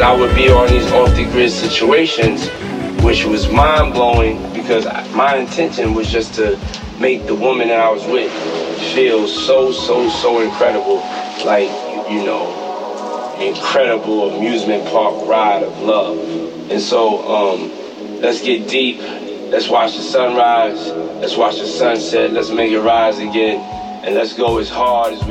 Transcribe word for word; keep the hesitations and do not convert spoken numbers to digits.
I would be on these off-the-grid situations, which was mind-blowing because my intention was just to make the woman that I was with feel so, so, so incredible. Like, you know, incredible amusement park ride of love. And so, um, let's get deep. Let's watch the sunrise. Let's watch the sunset. Let's make it rise again. And let's go as hard as we